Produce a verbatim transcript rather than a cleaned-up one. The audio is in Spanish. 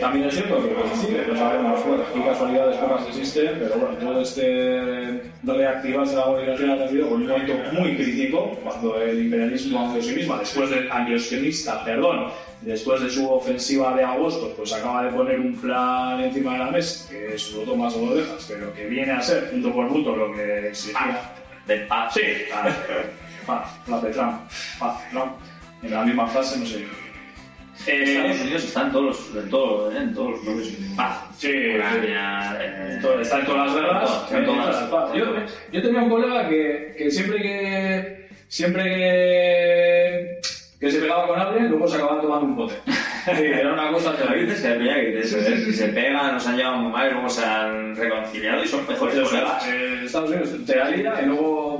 también es cierto que pues, sí, lo sabemos, bueno, y casualidades pocas existen, pero bueno, todo este reactivarse la modernización ha sido un momento muy crítico cuando el imperialismo de sí misma, después del antisionista, perdón, después de su ofensiva de agosto, pues acaba de poner un plan encima de la mesa, que es lo tomas o lo dejas, pero que viene a ser, punto por punto, lo que exigía. De paz. Sí, paz, paz, paz de Trump, paz de Trump. En la misma frase, no sé. Eh, Estados Unidos está en todos los, en todos, en todos los bloques de paz. Sí, Ucrania, eh, todo, está en todas las guerras. Está en todas las paz. Yo, yo tenía un colega que, que siempre que siempre que, que se pegaba con alguien, luego se acababa tomando un bote. Sí, era una cosa que la dices que mira, que te, sí, sí, sí, se pegan, nos han llevado muy mal y luego se han reconciliado y son mejores pues colegas. Eh, Estados Unidos te alía y luego